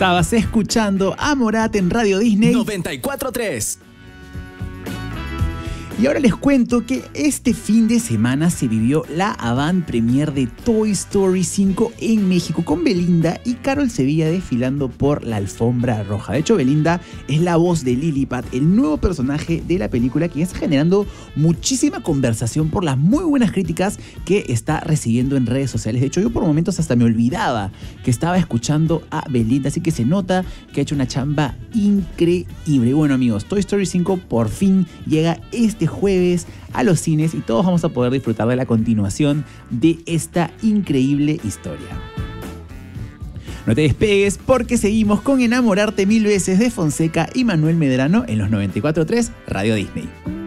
Estabas escuchando a Morat en Radio Disney 94.3. Y ahora les cuento que este fin de semana se vivió la avant premiere de Toy Story 5 en México con Belinda y Carol Sevilla desfilando por la alfombra roja. De hecho, Belinda es la voz de Lilliput, el nuevo personaje de la película que está generando muchísima conversación por las muy buenas críticas que está recibiendo en redes sociales. De hecho, yo por momentos hasta me olvidaba que estaba escuchando a Belinda, así que se nota que ha hecho una chamba increíble. Bueno, amigos, Toy Story 5 por fin llega este jueves a los cines y todos vamos a poder disfrutar de la continuación de esta increíble historia. No te despegues porque seguimos con Enamorarte Mil Veces de Fonseca y Manuel Medrano en los 94.3 Radio Disney.